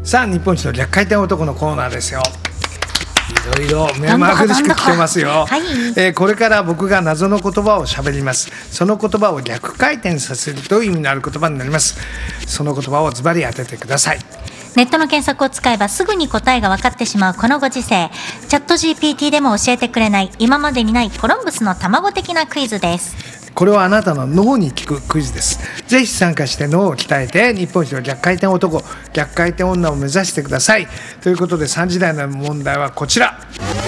さあ、日本一の逆回転男のコーナーですよ。いろいろ目まぐるしく聞けますよ、はい。これから僕が謎の言葉を喋ります。その言葉を逆回転させるという意味のある言葉になります。その言葉をズバリ当ててください。 ネットの検索を使えばすぐに答えが分かってしまうこのご時世、チャット GPT でも教えてくれない今までにないコロンブスの卵的なクイズです。 これはあなたの脳に効くクイズです。ぜひ参加して脳を鍛えて日本一の逆回転男、逆回転女を目指してください。ということで3時台の問題はこちら。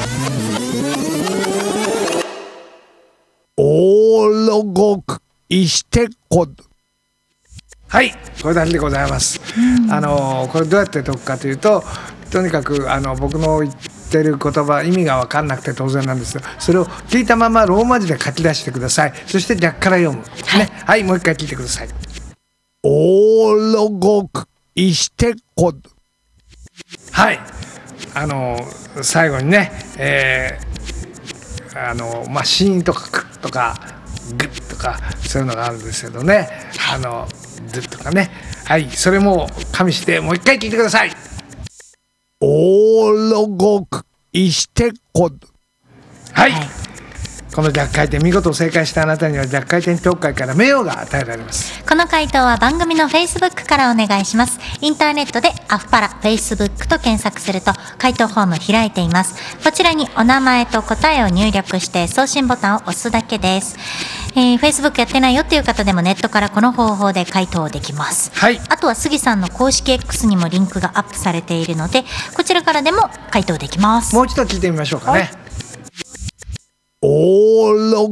オーロゴクイシテコ。はい、これだけでございます。これどうやって解くかというと、とにかく僕の言ってる言葉意味が分かんなくて当然なんですが、それを聞いたままローマ字で書き出してください。そして逆から読む、ね。はい、もう一回聞いてください。オーロゴクイシテコ。はい、最後にね、シーンとかクッとかグッとかそういうのがあるんですけどね、ドゥとかね。はい、それも加味してもう一回聞いてください。オーロゴクイシテコ。はい、この逆回転見事正解したあなたには逆回転協会から名誉が与えられます。 この回答は番組の Facebook からお願いします。インターネットでアフパラ Facebook と検索すると回答フォーム開いています。こちらにお名前と答えを入力して送信ボタンを押すだけです。Facebook やってないよっていう方でもネットからこの方法で回答できます、 はい。 あとは杉さんの公式 X にもリンクがアップされているのでこちらからでも回答できます。 もう一度聞いてみましょうかね。オーロ